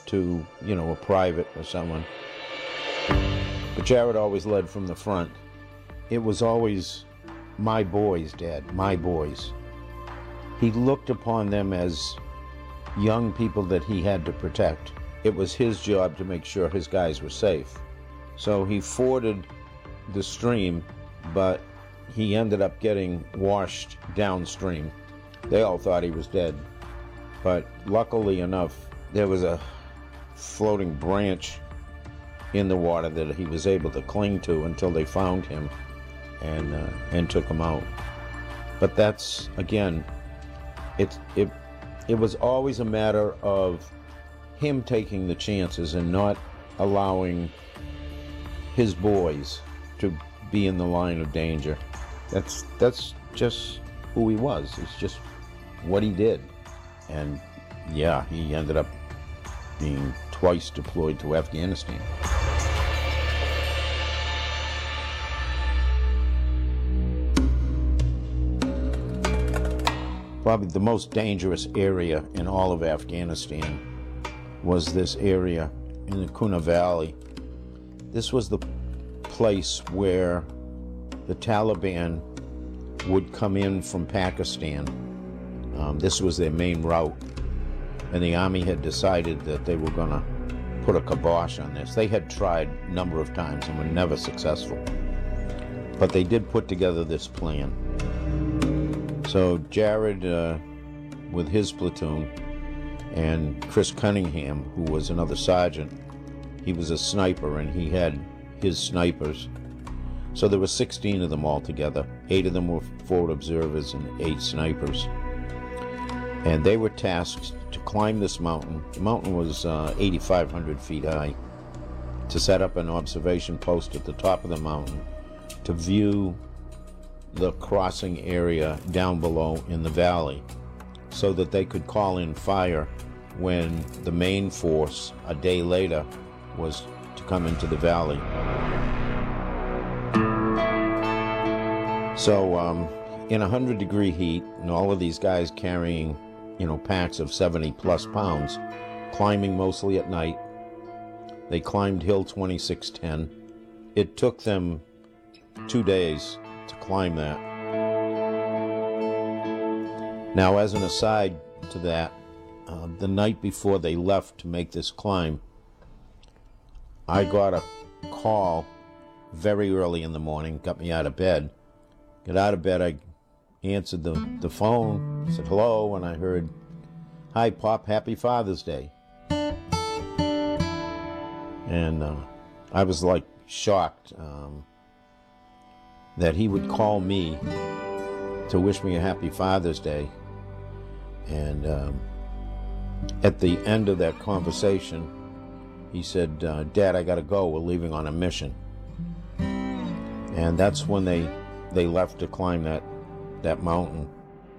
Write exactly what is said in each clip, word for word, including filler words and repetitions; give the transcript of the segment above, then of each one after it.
to, you know, a private or someone. But Jared always led from the front. It was always, my boys, Dad, my boys. He looked upon them as young people that he had to protect. It was his job to make sure his guys were safe. So he forded the stream, but he ended up getting washed downstream. They all thought he was dead. But luckily enough, there was a floating branch in the water that he was able to cling to until they found him and uh, and took him out. But that's, again, it, it, it was always a matter of him taking the chances and not allowing his boys to be in the line of danger. That's that's just who he was. It's just what he did. And yeah, he ended up being twice deployed to Afghanistan. Probably the most dangerous area in all of Afghanistan was this area in the Kuna Valley. This was the place where the Taliban would come in from Pakistan. Um, this was their main route, and the Army had decided that they were going to put a kibosh on this. They had tried a number of times and were never successful, but they did put together this plan. So Jared, uh, with his platoon, and Chris Cunningham, who was another sergeant, he was a sniper, and he had his snipers. So there were sixteen of them all together. Eight of them were forward observers and eight snipers. And they were tasked to climb this mountain. The mountain was uh, eighty-five hundred feet high, to set up an observation post at the top of the mountain to view the crossing area down below in the valley, so that they could call in fire when the main force a day later was to come into the valley. So um, in one hundred degree heat, and all of these guys carrying, you know, packs of seventy plus pounds, climbing mostly at night. They climbed Hill twenty-six ten. It took them two days to climb that. Now, as an aside to that, uh, the night before they left to make this climb, I got a call very early in the morning, got me out of bed. Got out of bed, I answered the, the phone, said hello, and I heard, "Hi, Pop, happy Father's Day." And uh, I was like shocked um, that he would call me to wish me a happy Father's Day. And um, at the end of that conversation, he said, uh, "Dad, I gotta go, we're leaving on a mission." And that's when they they left to climb that that mountain.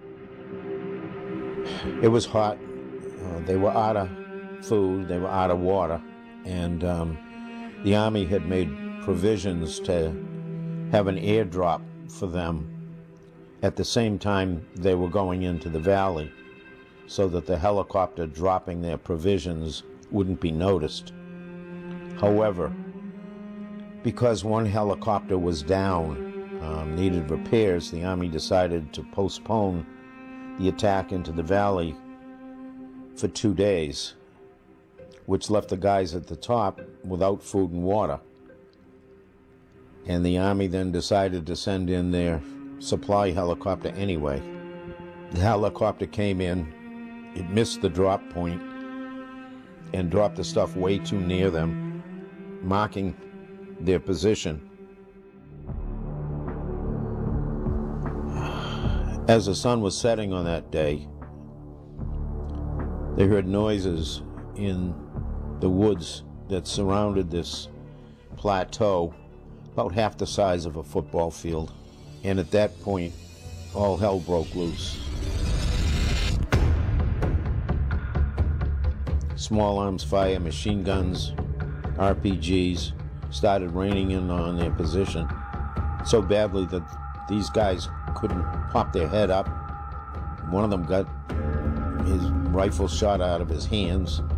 It was hot. Uh, they were out of food, they were out of water, and um, the Army had made provisions to have an airdrop for them at the same time they were going into the valley, so that the helicopter dropping their provisions wouldn't be noticed. However, because one helicopter was down, um, needed repairs, the Army decided to postpone the attack into the valley for two days, which left the guys at the top without food and water. And the Army then decided to send in their supply helicopter anyway. The helicopter came in, it missed the drop point, and dropped the stuff way too near them, marking their position. As the sun was setting on that day, they heard noises in the woods that surrounded this plateau, about half the size of a football field. And at that point, all hell broke loose. Small arms fire, machine guns, R P Gs started raining in on their position so badly that these guys couldn't pop their head up. One of them got his rifle shot out of his hands.